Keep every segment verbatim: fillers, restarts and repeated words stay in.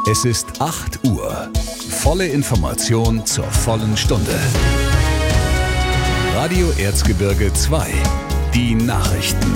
Es ist acht Uhr. Volle Information zur vollen Stunde. Radio Erzgebirge zwei. Die Nachrichten.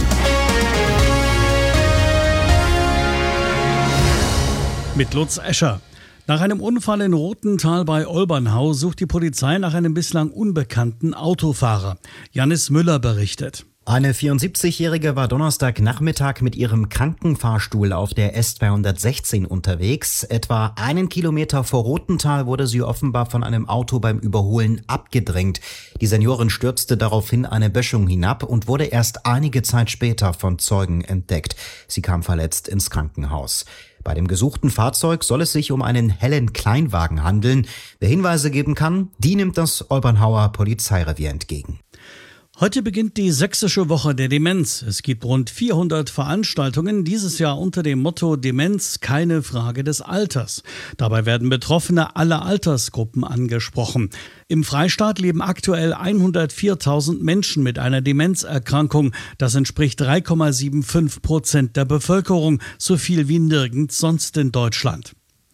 Mit Lutz Escher. Nach einem Unfall in Rothental bei Olbernhau sucht die Polizei nach einem bislang unbekannten Autofahrer. Janis Müller berichtet. Eine vierundsiebzigjährige war Donnerstagnachmittag mit ihrem Krankenfahrstuhl auf der S zweihundertsechzehn unterwegs. Etwa einen Kilometer vor Rothental wurde sie offenbar von einem Auto beim Überholen abgedrängt. Die Seniorin stürzte daraufhin eine Böschung hinab und wurde erst einige Zeit später von Zeugen entdeckt. Sie kam verletzt ins Krankenhaus. Bei dem gesuchten Fahrzeug soll es sich um einen hellen Kleinwagen handeln. Wer Hinweise geben kann, die nimmt das Olbernhauer Polizeirevier entgegen. Heute beginnt die Sächsische Woche der Demenz. Es gibt rund vierhundert Veranstaltungen, dieses Jahr unter dem Motto Demenz, keine Frage des Alters. Dabei werden Betroffene aller Altersgruppen angesprochen. Im Freistaat leben aktuell hundertviertausend Menschen mit einer Demenzerkrankung. Das entspricht drei Komma fünfundsiebzig Prozent der Bevölkerung, so viel wie nirgends sonst in Deutschland.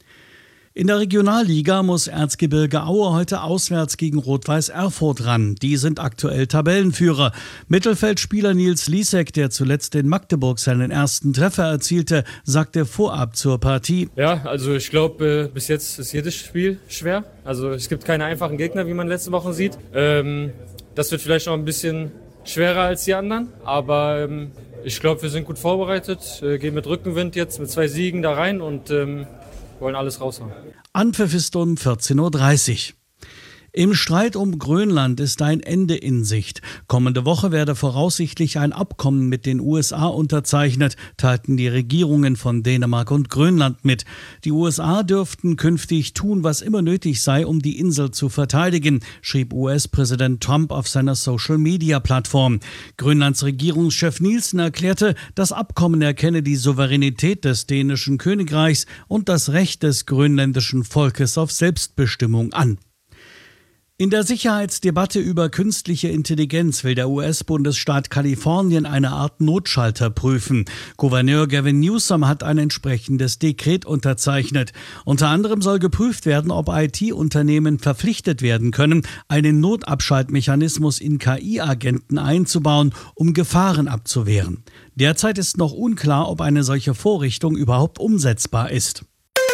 In der Regionalliga muss Erzgebirge Aue heute auswärts gegen Rot-Weiß Erfurt ran. Die sind aktuell Tabellenführer. Mittelfeldspieler Nils Liesek, der zuletzt in Magdeburg seinen ersten Treffer erzielte, sagte vorab zur Partie: Ja, also ich glaube, bis jetzt ist jedes Spiel schwer. Also es gibt keine einfachen Gegner, wie man letzte Woche sieht. Ähm, das wird vielleicht noch ein bisschen schwerer als die anderen, aber ähm, ich glaube, wir sind gut vorbereitet, äh, gehen mit Rückenwind jetzt mit zwei Siegen da rein und ähm, wollen alles raushauen. Anpfiff ist um vierzehn Uhr dreißig. Im Streit um Grönland ist ein Ende in Sicht. Kommende Woche werde voraussichtlich ein Abkommen mit den U S A unterzeichnet, teilten die Regierungen von Dänemark und Grönland mit. Die U S A dürften künftig tun, was immer nötig sei, um die Insel zu verteidigen, schrieb U S-Präsident Trump auf seiner Social-Media-Plattform. Grönlands Regierungschef Nielsen erklärte, das Abkommen erkenne die Souveränität des dänischen Königreichs und das Recht des grönländischen Volkes auf Selbstbestimmung an. In der Sicherheitsdebatte über künstliche Intelligenz will der U S-Bundesstaat Kalifornien eine Art Notschalter prüfen. Gouverneur Gavin Newsom hat ein entsprechendes Dekret unterzeichnet. Unter anderem soll geprüft werden, ob I T-Unternehmen verpflichtet werden können, einen Notabschaltmechanismus in K I-Agenten einzubauen, um Gefahren abzuwehren. Derzeit ist noch unklar, ob eine solche Vorrichtung überhaupt umsetzbar ist.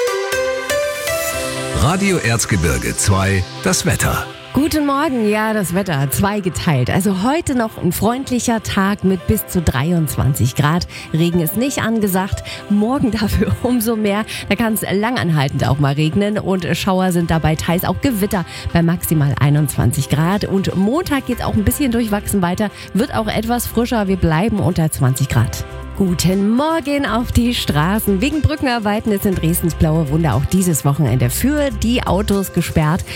Radio Erzgebirge zwei, das Wetter. Guten Morgen, ja, das Wetter zweigeteilt. Also heute noch ein freundlicher Tag mit bis zu dreiundzwanzig Grad. Regen ist nicht angesagt, morgen dafür umso mehr. Da kann es langanhaltend auch mal regnen und Schauer sind dabei, teils auch Gewitter bei maximal einundzwanzig Grad. Und Montag geht es auch ein bisschen durchwachsen weiter, wird auch etwas frischer, wir bleiben unter zwanzig Grad. Guten Morgen auf die Straßen. Wegen Brückenarbeiten ist in Dresdens Blaue Wunder auch dieses Wochenende für die Autos gesperrt.